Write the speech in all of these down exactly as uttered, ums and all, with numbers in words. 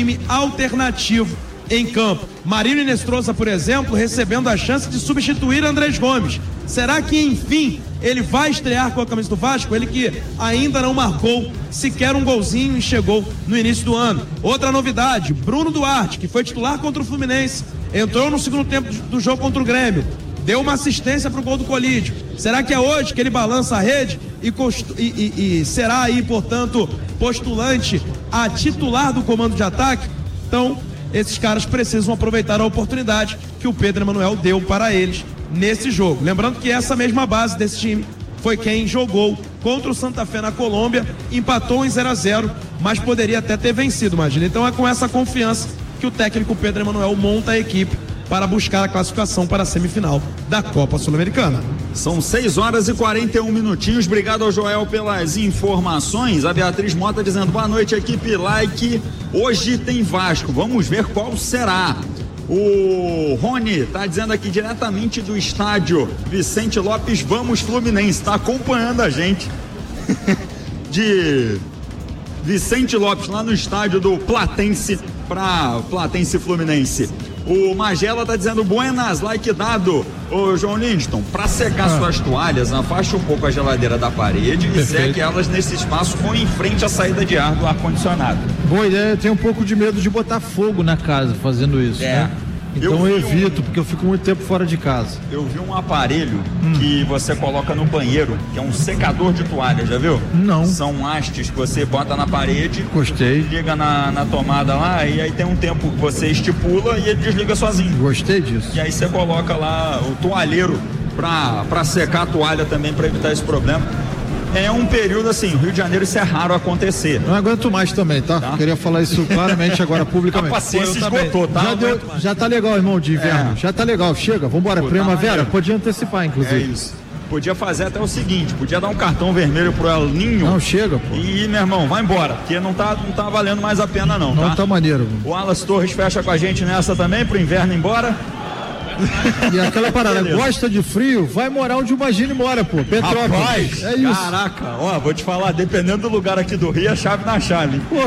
time alternativo em campo. Marinho Inestrosa, por exemplo, recebendo a chance de substituir Andrés Gomes. Será que, enfim, ele vai estrear com a camisa do Vasco? Ele que ainda não marcou sequer um golzinho e chegou no início do ano. Outra novidade, Bruno Duarte, que foi titular contra o Fluminense, entrou no segundo tempo do jogo contra o Grêmio, deu uma assistência para o gol do Colídio. Será que é hoje que ele balança a rede e, e, e, e será aí, portanto, postulante a titular do comando de ataque? Então, esses caras precisam aproveitar a oportunidade que o Pedro Emanuel deu para eles nesse jogo. Lembrando que essa mesma base desse time foi quem jogou contra o Santa Fé na Colômbia, empatou em zero a zero, mas poderia até ter vencido, imagina. Então é com essa confiança que o técnico Pedro Emanuel monta a equipe para buscar a classificação para a semifinal da Copa Sul-Americana. São seis horas e quarenta e um minutinhos. Obrigado ao Joel pelas informações. A Beatriz Mota dizendo: boa noite, equipe Like. Hoje tem Vasco. Vamos ver qual será. O Rony tá dizendo aqui diretamente do estádio Vicente Lopes, vamos Fluminense. Tá acompanhando a gente de Vicente Lopes lá no estádio do Platense para Platense Fluminense. O Magela tá dizendo buenas, like dado. Ô João Lindton, para secar ah. suas toalhas, afaste um pouco a geladeira da parede. Perfeito. E seque elas nesse espaço ou em frente à saída de ar do ar-condicionado. Boa ideia, eu tenho um pouco de medo de botar fogo na casa fazendo isso, é. né? Então eu, eu evito, um... porque eu fico muito tempo fora de casa. Eu vi um aparelho hum. que você coloca no banheiro, que é um secador de toalha, já viu? Não. São hastes que você bota na parede. Gostei. Liga na, na tomada lá e aí tem um tempo que você estipula e ele desliga sozinho. Gostei disso. E aí você coloca lá o toalheiro pra, pra secar a toalha também, pra evitar esse problema. É um período assim, no Rio de Janeiro isso é raro acontecer. Não aguento mais também, tá? tá? Queria falar isso claramente agora, publicamente. A paciência esgotou, tá? Já, deu, já tá legal, irmão, de inverno. É. Já tá legal, chega, vambora. Pô, primavera, tá podia antecipar, inclusive. É isso. Podia fazer até o seguinte, podia dar um cartão vermelho pro El Ninho. Não, chega, pô. E, meu irmão, vai embora, porque não tá, não tá valendo mais a pena não, não tá? tá maneiro. O Alas Torres fecha com a gente nessa também, pro inverno ir embora. E aquela parada, beleza. Gosta de frio, vai morar onde o Imagine mora, pô. Petrópolis. Rapaz, é isso. Caraca, ó, vou te falar, dependendo do lugar aqui do Rio, a chave na chave. Pô.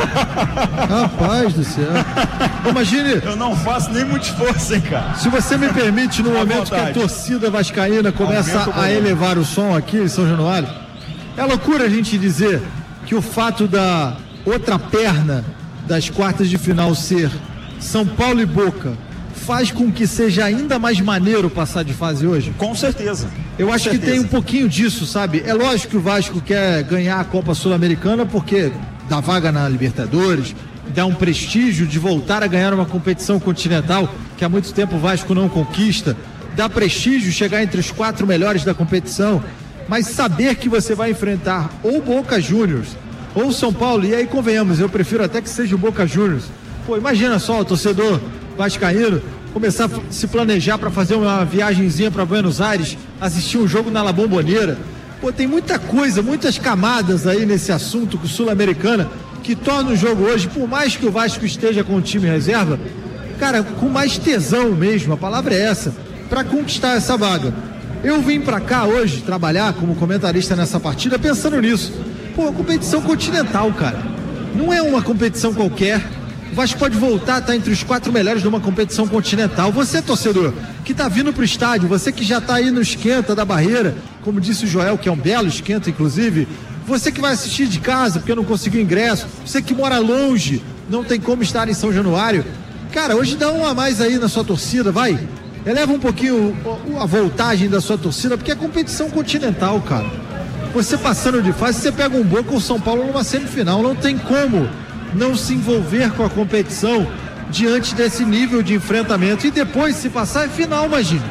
Rapaz do céu. Imagine. Eu não faço nem muito esforço, hein, cara. Se você me permite, no momento que a torcida vascaína começa a elevar o som aqui em São Januário, é loucura a gente dizer que o fato da outra perna das quartas de final ser São Paulo e Boca faz com que seja ainda mais maneiro passar de fase hoje? Com certeza. Eu com acho certeza. que tem um pouquinho disso, sabe? É lógico que o Vasco quer ganhar a Copa Sul-Americana porque dá vaga na Libertadores, dá um prestígio de voltar a ganhar uma competição continental que há muito tempo o Vasco não conquista, dá prestígio chegar entre os quatro melhores da competição, mas saber que você vai enfrentar ou Boca Juniors ou São Paulo, e aí convenhamos, eu prefiro até que seja o Boca Juniors. Pô, imagina só o torcedor vascaíno começar a se planejar para fazer uma viagenzinha para Buenos Aires, assistir um jogo na La Bombonera. Pô, tem muita coisa, muitas camadas aí nesse assunto com Sul-Americana que torna o jogo hoje, por mais que o Vasco esteja com o time reserva, cara, com mais tesão mesmo, a palavra é essa, para conquistar essa vaga. Eu vim para cá hoje trabalhar como comentarista nessa partida pensando nisso. Pô, uma competição continental, cara. Não é uma competição qualquer. O Vasco pode voltar a estar entre os quatro melhores de uma competição continental. Você, torcedor, que está vindo para o estádio, você que já está aí no esquenta da barreira, como disse o Joel, que é um belo esquenta, inclusive, você que vai assistir de casa porque não conseguiu ingresso, você que mora longe, não tem como estar em São Januário, cara, hoje dá um a mais aí na sua torcida, vai, eleva um pouquinho a voltagem da sua torcida, porque é competição continental, cara. Você passando de fase, você pega um Boca ou São Paulo numa semifinal, não tem como não se envolver com a competição diante desse nível de enfrentamento, e depois, se passar, é final, imagina.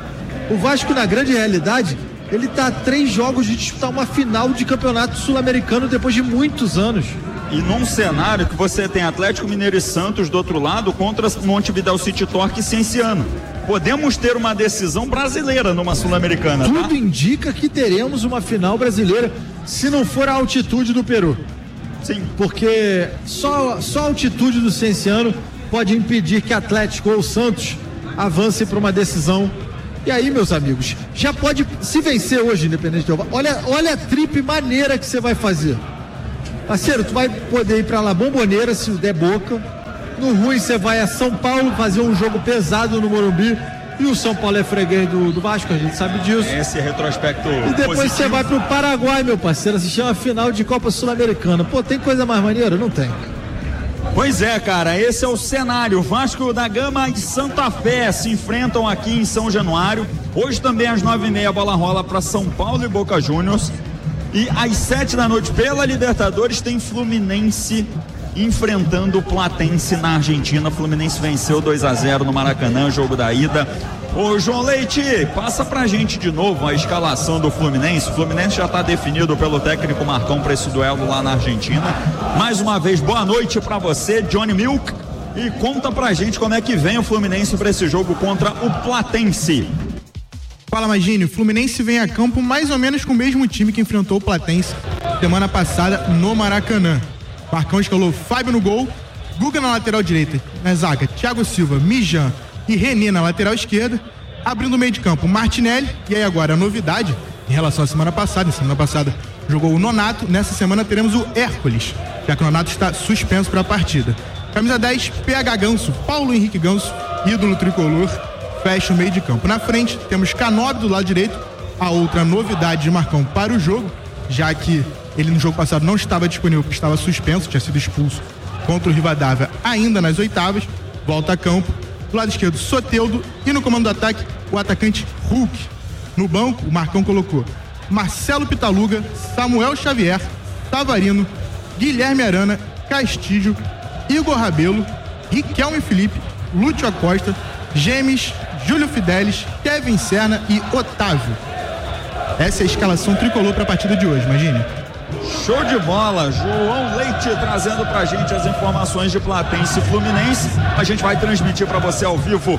O Vasco, na grande realidade, ele está a três jogos de disputar uma final de campeonato sul-americano depois de muitos anos. E num cenário que você tem Atlético Mineiro e Santos do outro lado contra Montevidéu City Torque e Cienciano. Podemos ter uma decisão brasileira numa sul-americana, tá? Tudo indica que teremos uma final brasileira, se não for a altitude do Peru. Sim. Porque só, só a altitude do Cienciano pode impedir que Atlético ou Santos avance para uma decisão. E aí, meus amigos, já pode se vencer hoje, Independente Del Valle. Olha, olha a trip maneira que você vai fazer. Parceiro, tu vai poder ir para La Bombonera se der Boca, No ruim você vai a São Paulo fazer um jogo pesado no Morumbi. E o São Paulo é freguês do, do Vasco, a gente sabe disso. Esse é retrospecto E depois positivo. Você vai pro Paraguai, meu parceiro, assistir uma final de Copa Sul-Americana. Pô, tem coisa mais maneira? Não tem. Pois é, cara, esse é o cenário. Vasco da Gama e Santa Fé se enfrentam aqui em São Januário. Hoje também às nove e meia a bola rola para São Paulo e Boca Juniors. E às sete da noite pela Libertadores tem Fluminense enfrentando o Platense na Argentina. Fluminense venceu dois a zero no Maracanã, jogo da ida. Ô João Leite, passa pra gente de novo a escalação do Fluminense. O Fluminense já tá definido pelo técnico Marcão para esse duelo lá na Argentina. Mais uma vez, boa noite pra você, Johnny Milk, e conta pra gente como é que vem o Fluminense pra esse jogo contra o Platense. Fala, Magini, o Fluminense vem a campo mais ou menos com o mesmo time que enfrentou o Platense semana passada no Maracanã. Marcão escalou Fábio no gol, Guga na lateral direita, na zaga, Thiago Silva, Mijan e René na lateral esquerda, abrindo o meio de campo, Martinelli. E aí agora a novidade em relação à semana passada, na semana passada jogou o Nonato, nessa semana teremos o Hércules, já que o Nonato está suspenso para a partida. Camisa dez, P H Ganso, Paulo Henrique Ganso, ídolo tricolor, fecha o meio de campo. Na frente temos Canóbio do lado direito, a outra novidade de Marcão para o jogo, já que ele no jogo passado não estava disponível porque estava suspenso, tinha sido expulso contra o Rivadavia ainda nas oitavas, volta a campo. Do lado esquerdo, Soteldo, e no comando do ataque, o atacante Hulk. No banco, o Marcão colocou Marcelo Pitaluga, Samuel Xavier, Tavarino, Guilherme Arana, Castilho, Igor Rabelo, Riquelme Felipe, Lúcio Acosta, Gemes, Júlio Fidelis, Kevin Serna e Otávio. Essa é a escalação tricolor para a partida de hoje, imagine. Show de bola, João Leite trazendo pra gente as informações de Platense e Fluminense. A gente vai transmitir pra você ao vivo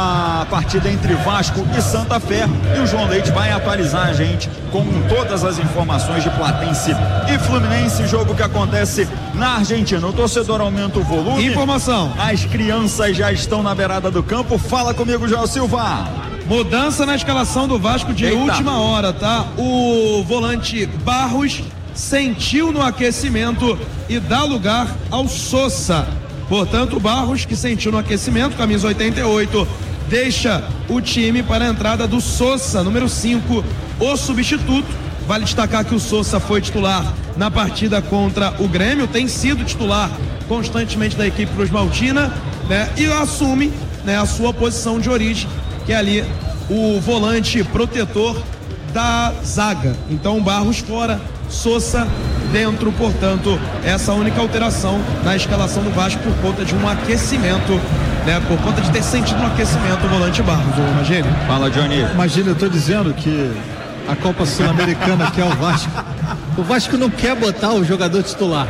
a partida entre Vasco e Santa Fé, e o João Leite vai atualizar a gente com todas as informações de Platense e Fluminense, jogo que acontece na Argentina. O torcedor aumenta o volume. Informação. As crianças já estão na beirada do campo. Fala comigo, João Silva. Mudança na escalação do Vasco de Eita. última hora, tá? O volante Barros sentiu no aquecimento e dá lugar ao Sosa. Portanto, o Barros, que sentiu no aquecimento, camisa oitenta e oito, deixa o time para a entrada do Sosa, número cinco, o substituto. Vale destacar que o Sosa foi titular na partida contra o Grêmio, tem sido titular constantemente da equipe Cruz Maltina, né? E assume, né, a sua posição de origem, que é ali o volante protetor da zaga. Então, Barros fora, Sosa dentro, portanto, essa única alteração na escalação do Vasco por conta de um aquecimento, né? Por conta de ter sentido no aquecimento o volante Barros, ô Magini. Fala, Johnny. Imagina, eu tô dizendo que a Copa Sul-Americana que é o Vasco, o Vasco não quer botar o jogador titular.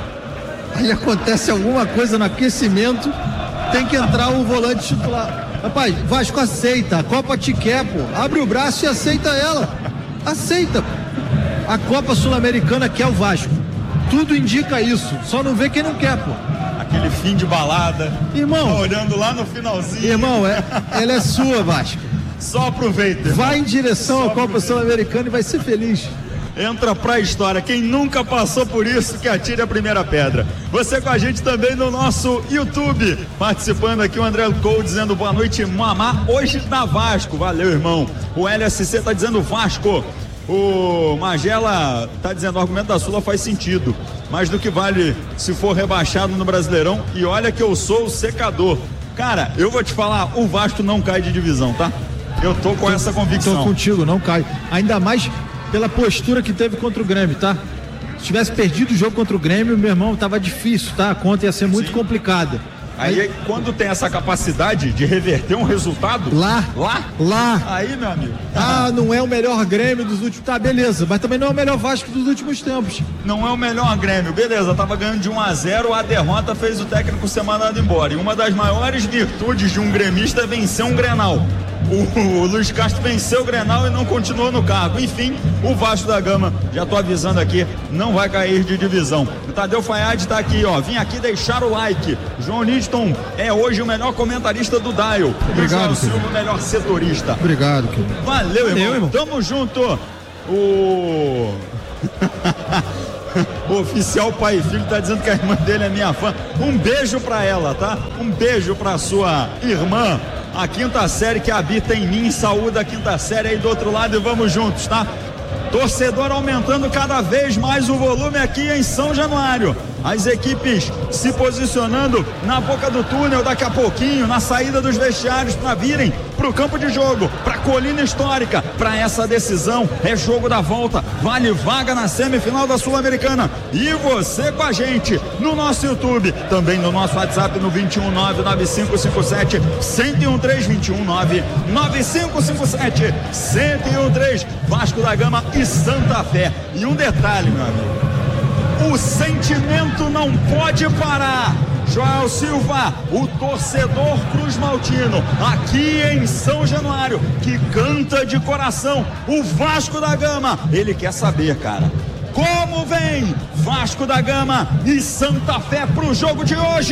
Aí acontece alguma coisa no aquecimento, tem que entrar o volante titular. Rapaz, Vasco aceita, a Copa te quer, pô. Abre o braço e aceita ela. Aceita. A Copa Sul-Americana quer o Vasco. Tudo indica isso. Só não vê quem não quer, pô. Aquele fim de balada. Irmão. Tá olhando lá no finalzinho. Irmão, é, ela é sua, Vasco. Só aproveita. Vai em direção à Copa Sul-Americana e vai ser feliz. Entra pra história. Quem nunca passou por isso, que atire a primeira pedra. Você com a gente também no nosso YouTube. Participando aqui o André Cole dizendo boa noite, Mamá. Hoje na Vasco. Valeu, irmão. O L S C tá dizendo Vasco. O Magela tá dizendo o argumento da Sula faz sentido. Mas do que vale se for rebaixado no Brasileirão? E olha que eu sou o secador. Cara, eu vou te falar, o Vasco não cai de divisão, tá? Eu tô com tô, essa convicção. Tô contigo, não cai. Ainda mais pela postura que teve contra o Grêmio, tá? Se tivesse perdido o jogo contra o Grêmio, meu irmão, tava difícil, tá? A conta ia ser muito Sim. complicada. Aí, aí, quando tem essa capacidade de reverter um resultado... Lá. Lá? Lá. Aí, meu amigo. Ah, não é o melhor Grêmio dos últimos... Tá, beleza. Mas também não é o melhor Vasco dos últimos tempos. Não é o melhor Grêmio. Beleza, tava ganhando de um a zero, a derrota fez o técnico ser mandado embora. E uma das maiores virtudes de um gremista é vencer um Grenal. O, o Luiz Castro venceu o Grenal e não continuou no cargo. Enfim, o Vasco da Gama, já tô avisando aqui, não vai cair de divisão. O Tadeu Fayad tá aqui, ó. Vim aqui deixar o like. João Lidston é hoje o melhor comentarista do Dial. Obrigado, o Silva, o melhor setorista. Obrigado, querido. Valeu, irmão. Valeu, irmão. Tamo junto. O... O oficial pai e filho tá dizendo que a irmã dele é minha fã. Um beijo pra ela, tá? Um beijo pra sua irmã, a quinta série que habita em mim. Saúde a quinta série aí do outro lado e vamos juntos, tá? Torcedor aumentando cada vez mais o volume aqui em São Januário. As equipes se posicionando na boca do túnel daqui a pouquinho, na saída dos vestiários para virem para o campo de jogo, para a Colina Histórica, para essa decisão. É jogo da volta, vale vaga na semifinal da Sul-Americana. E você com a gente no nosso YouTube, também no nosso WhatsApp no vinte e um nove nove cinco cinco sete um um um três, vinte e um nove nove cinco cinco sete um um um três, Vasco da Gama e Santa Fé. E um detalhe, meu amigo, o sentimento não pode parar. Joel Silva, o torcedor Cruz Maltino, aqui em São Januário, que canta de coração o Vasco da Gama. Ele quer saber, cara, como vem Vasco da Gama e Santa Fé pro jogo de hoje.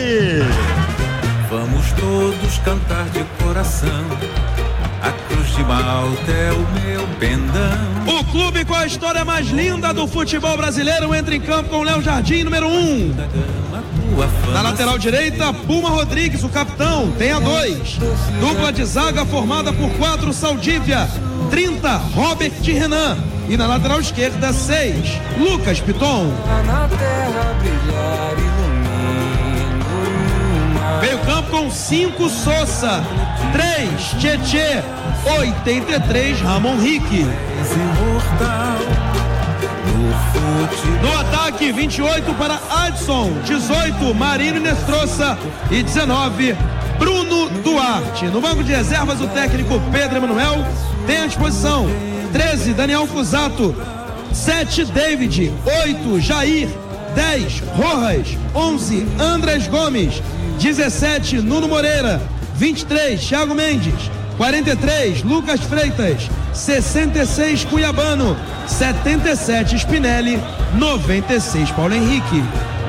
Vamos todos cantar de coração. A Cruz de Malta é o meu pendão. O clube com a história mais linda do futebol brasileiro entra em campo com Léo Jardim, número um. Na lateral direita, Puma Rodrigues, o capitão, tem a dois. Dupla de zaga formada por quatro, Saldívia, trinta, Robert Renan. E na lateral esquerda, seis, Lucas Piton. Na terra brilhar, Meio campo com cinco, Sousa, três, Tietê, oitenta e três, Ramon Rick. No ataque, vinte e oito para Adson, dezoito, Marino Nestrosa e dezenove, Bruno Duarte. No banco de reservas, o técnico Pedro Emanuel tem à disposição treze, Daniel Fusato, sete, David, oito, Jair, dez, Rojas, onze, Andrés Gomes, dezessete, Nuno Moreira, vinte e três, Thiago Mendes, quarenta e três, Lucas Freitas, sessenta e seis, Cuiabano, setenta e sete, Spinelli, noventa e seis, Paulo Henrique.